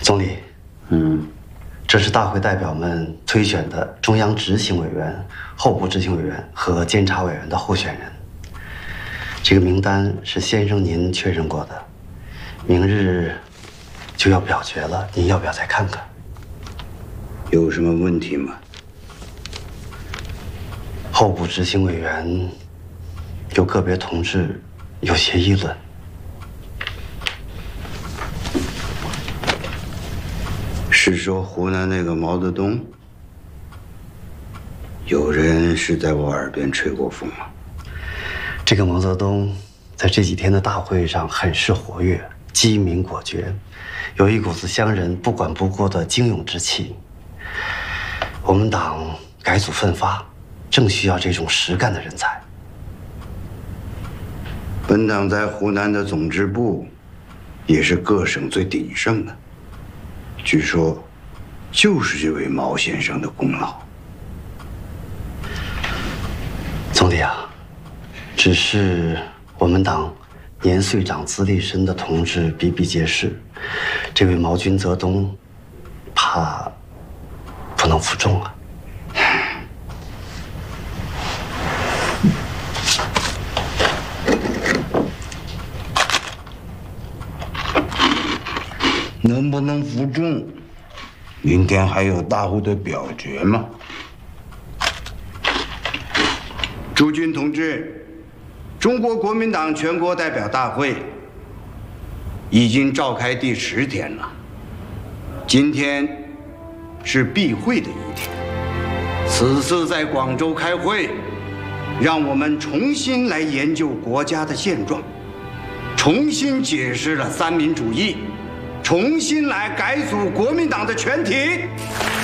总理，这是大会代表们推选的中央执行委员、候补执行委员和监察委员的候选人。这个名单是先生您确认过的，明日就要表决了，您要不要再看看？ 有什么问题吗？ 候补执行委员有个别同志有些议论。 是说湖南那个毛泽东？有人是在我耳边吹过风吗？ 这个毛泽东在这几天的大会上很是活跃，机敏果决，有一股子乡人不管不顾的精勇之气。我们党改组奋发，正需要这种实干的人才。 本党在湖南的总支部，也是各省最鼎盛的。据说，就是这位毛先生的功劳。 总理啊，只是我们党年岁长、资历深的同志比比皆是，这位毛君泽东，怕不能服众啊。 能不能服众，明天还有大会的表决吗？诸君同志，中国国民党全国代表大会已经召开第10天了，今天是闭会的一天。此次在广州开会，让我们重新来研究国家的现状，重新解释了三民主义，重新来改组国民党的全体。